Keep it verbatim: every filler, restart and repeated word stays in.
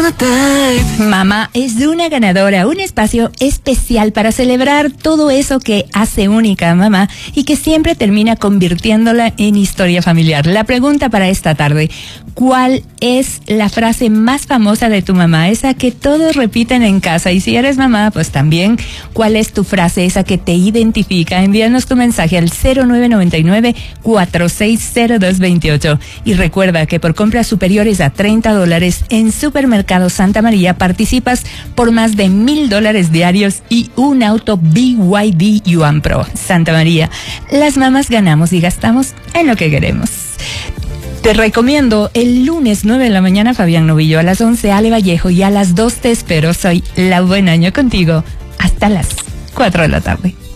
Mamá es una ganadora, un espacio especial para celebrar todo eso que hace única a mamá y que siempre termina convirtiéndola en historia familiar. La pregunta para esta tarde: ¿cuál es la frase más famosa de tu mamá? Esa que todos repiten en casa. Y si eres mamá, pues también, ¿cuál es tu frase? Esa que te identifica. Envíanos tu mensaje al cero nueve nueve nueve, cuatro seis cero dos dos ocho. Y recuerda que por compras superiores a treinta dólares en Supermercado Santa María participas por más de mil dólares diarios y un auto B Y D Yuan Pro. Santa María, las mamás ganamos y gastamos en lo que queremos. Te recomiendo el lunes nueve de la mañana Fabián Novillo, a las once Ale Vallejo y a las dos te espero. Soy La Buen Año contigo hasta las cuatro de la tarde.